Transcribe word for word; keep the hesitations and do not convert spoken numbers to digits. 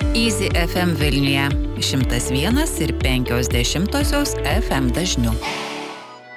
Easy F M Vilniuje šimtas vienas ir penkios dešimtosios F M dažniu.